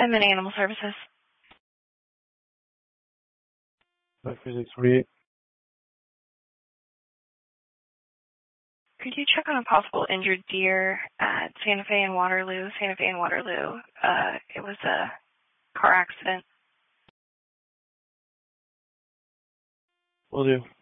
Edmond Animal Services. 53648. Could you check on a possible injured deer at Santa Fe and Waterloo? Santa Fe and Waterloo. It was a car accident. Will do.